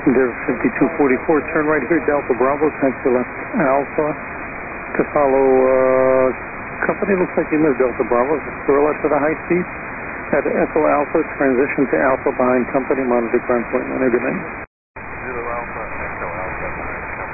Div 5244, turn right here, Delta Bravo, next to left Alpha. To follow company, looks like you moved Delta Bravo, Gorilla to the high speed. At Echo Alpha, transition to Alpha behind company, monitor ground point, good night.